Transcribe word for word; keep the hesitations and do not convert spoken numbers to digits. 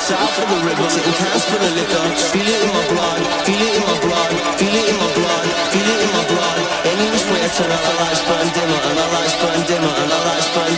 south of the river, taking cans full of liquor. Feel it in my blood, feel it in my blood, feel it in my blood, feel it in my blood. Any which way I turn out the lights.